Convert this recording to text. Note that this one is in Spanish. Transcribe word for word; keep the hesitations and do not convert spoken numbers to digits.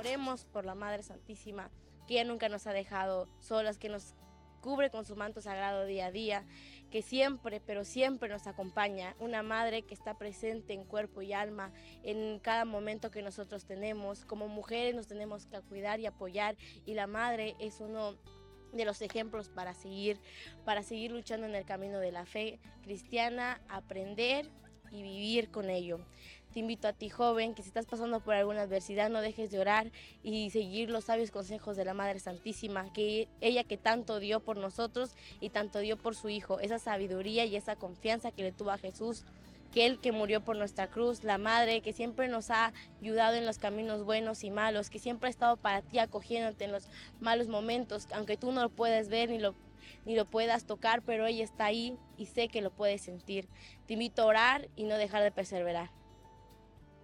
oremos por la Madre Santísima, que ella nunca nos ha dejado solas, que nos cubre con su manto sagrado día a día, que siempre, pero siempre nos acompaña, una madre que está presente en cuerpo y alma en cada momento que nosotros tenemos. Como mujeres nos tenemos que cuidar y apoyar, y la madre es uno de los ejemplos para seguir, para seguir luchando en el camino de la fe cristiana, aprender y vivir con ello. Te invito a ti, joven, que si estás pasando por alguna adversidad, no dejes de orar y seguir los sabios consejos de la Madre Santísima, que ella que tanto dio por nosotros y tanto dio por su Hijo, esa sabiduría y esa confianza que le tuvo a Jesús, que Él que murió por nuestra cruz, la Madre que siempre nos ha ayudado en los caminos buenos y malos, que siempre ha estado para ti acogiéndote en los malos momentos, aunque tú no lo puedes ver ni lo ni lo puedas tocar, pero ella está ahí y sé que lo puedes sentir. Te invito a orar y no dejar de perseverar.